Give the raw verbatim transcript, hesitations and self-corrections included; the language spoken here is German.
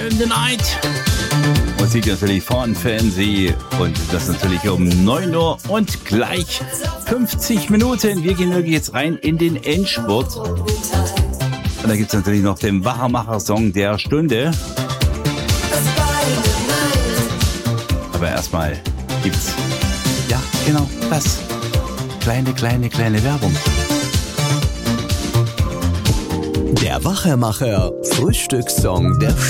In the Night. Musik natürlich von Fancy und das natürlich um neun Uhr und gleich fünfzig Minuten. Wir gehen wirklich jetzt rein in den Endspurt. Und da gibt es natürlich noch den Wachermacher-Song der Stunde. Aber erstmal gibt's, ja genau, das. Kleine, kleine, kleine Werbung. Der Wachermacher Frühstückssong der